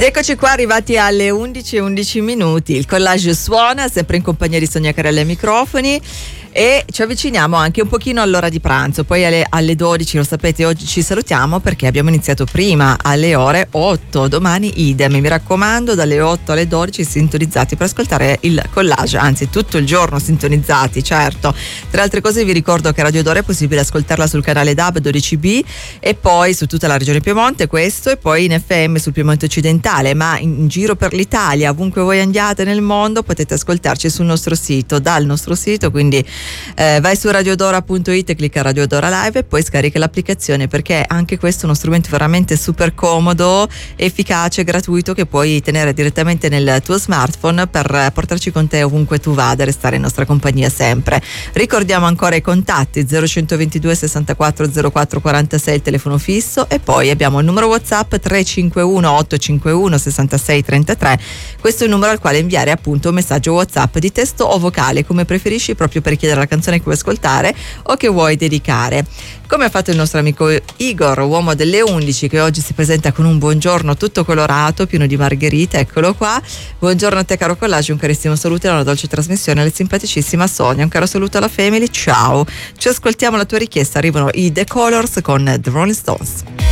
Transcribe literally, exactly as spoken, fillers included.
Ed eccoci qua arrivati alle undici e undici minuti. Il collage suona, sempre in compagnia di Sonia Carelli ai microfoni, e ci avviciniamo anche un pochino all'ora di pranzo. Poi alle, alle dodici, lo sapete, oggi ci salutiamo perché abbiamo iniziato prima alle ore otto. Domani idem, mi raccomando, dalle otto alle dodici sintonizzati per ascoltare il collage, anzi tutto il giorno sintonizzati, certo. Tra altre cose vi ricordo che Radio Dora è possibile ascoltarla sul canale D A B dodici B e poi su tutta la regione Piemonte, questo, e poi in F M sul Piemonte occidentale, ma in, in giro per l'Italia, ovunque voi andiate nel mondo, potete ascoltarci sul nostro sito, dal nostro sito, quindi eh, vai su radiodora punto it, clicca Radio Dora Live e poi scarica l'applicazione, perché anche questo è uno strumento veramente super comodo, efficace, gratuito, che puoi tenere direttamente nel tuo smartphone per portarci con te ovunque tu vada e restare in nostra compagnia sempre. Ricordiamo ancora i contatti: zero centoventidue sessantaquattro zero quattro quarantasei il telefono fisso, e poi abbiamo il numero WhatsApp tre cinque uno otto cinque uno sessantasei trentatré. Questo è il numero al quale inviare appunto un messaggio WhatsApp di testo o vocale, come preferisci, proprio per chiedere la canzone che vuoi ascoltare o che vuoi dedicare, come ha fatto il nostro amico Igor, uomo delle undici, che oggi si presenta con un buongiorno tutto colorato, pieno di margherita. Eccolo qua. Buongiorno a te, caro collage, un carissimo saluto e una dolce trasmissione alle simpaticissima Sonia, un caro saluto alla family, ciao. Ci ascoltiamo la tua richiesta, arrivano i The Colors con The Rolling Stones.